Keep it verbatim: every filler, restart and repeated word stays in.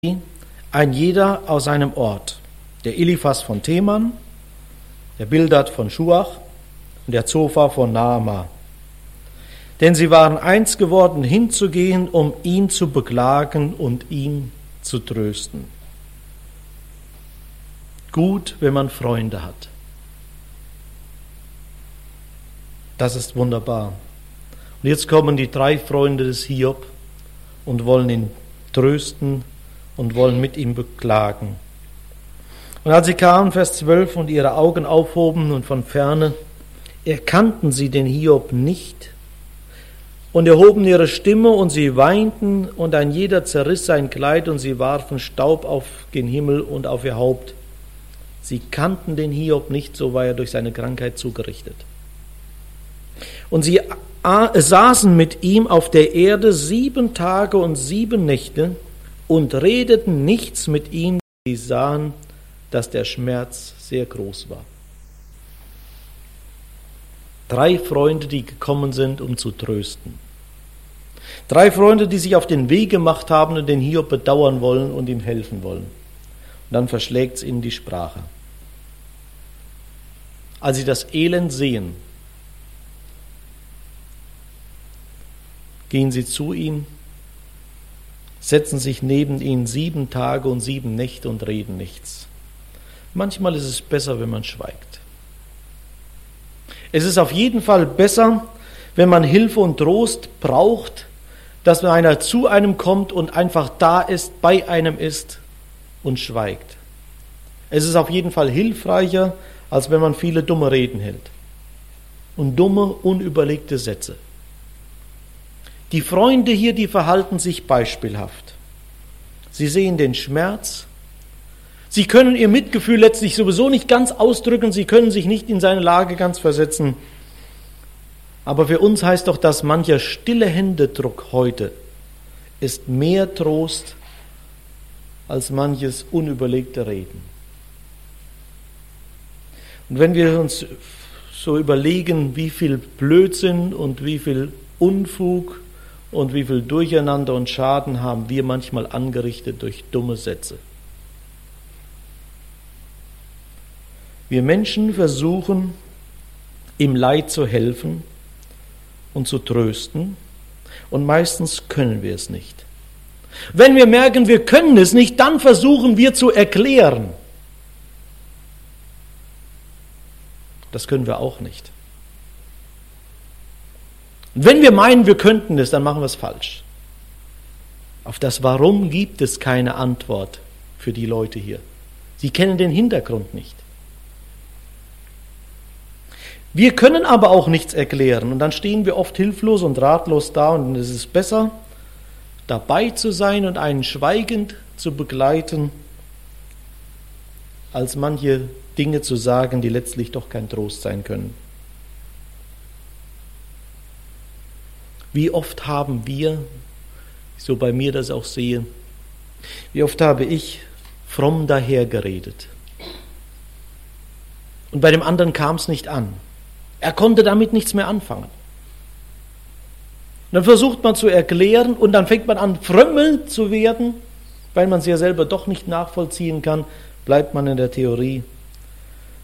ein jeder aus seinem Ort, der Eliphas von Teman, der Bildad von Schuach und der Zophar von Naama. Denn sie waren eins geworden, hinzugehen, um ihn zu beklagen und ihn zu trösten. Gut, wenn man Freunde hat. Das ist wunderbar. Und jetzt kommen die drei Freunde des Hiob und wollen ihn trösten und wollen mit ihm beklagen. Und als sie kamen, Vers zwölf, und ihre Augen aufhoben und von ferne, erkannten sie den Hiob nicht und erhoben ihre Stimme und sie weinten und ein jeder zerriss sein Kleid und sie warfen Staub auf den Himmel und auf ihr Haupt. Sie kannten den Hiob nicht, so war er durch seine Krankheit zugerichtet. Und sie saßen mit ihm auf der Erde sieben Tage und sieben Nächte und redeten nichts mit ihm. Sie sahen, dass der Schmerz sehr groß war. Drei Freunde, die gekommen sind, um zu trösten. Drei Freunde, die sich auf den Weg gemacht haben und den Hiob bedauern wollen und ihm helfen wollen. Und dann verschlägt es ihnen die Sprache. Als sie das Elend sehen, gehen sie zu ihm, setzen sich neben ihn sieben Tage und sieben Nächte und reden nichts. Manchmal ist es besser, wenn man schweigt. Es ist auf jeden Fall besser, wenn man Hilfe und Trost braucht, dass einer zu einem kommt und einfach da ist, bei einem ist und schweigt. Es ist auf jeden Fall hilfreicher, als wenn man viele dumme Reden hält und dumme, unüberlegte Sätze. Die Freunde hier, die verhalten sich beispielhaft. Sie sehen den Schmerz. Sie können ihr Mitgefühl letztlich sowieso nicht ganz ausdrücken. Sie können sich nicht in seine Lage ganz versetzen. Aber für uns heißt doch, dass mancher stille Händedruck heute ist mehr Trost als manches unüberlegte Reden. Und wenn wir uns so überlegen, wie viel Blödsinn und wie viel Unfug und wie viel Durcheinander und Schaden haben wir manchmal angerichtet durch dumme Sätze. Wir Menschen versuchen, im Leid zu helfen und zu trösten, und meistens können wir es nicht. Wenn wir merken, wir können es nicht, dann versuchen wir zu erklären. Das können wir auch nicht. Und wenn wir meinen, wir könnten es, dann machen wir es falsch. Auf das Warum gibt es keine Antwort für die Leute hier. Sie kennen den Hintergrund nicht. Wir können aber auch nichts erklären und dann stehen wir oft hilflos und ratlos da und es ist besser, dabei zu sein und einen schweigend zu begleiten, als manche Dinge zu sagen, die letztlich doch kein Trost sein können. Wie oft haben wir, so bei mir das auch sehe, wie oft habe ich fromm dahergeredet. Und bei dem anderen kam es nicht an. Er konnte damit nichts mehr anfangen. Und dann versucht man zu erklären und dann fängt man an, frömmelnd zu werden, weil man es ja selber doch nicht nachvollziehen kann, bleibt man in der Theorie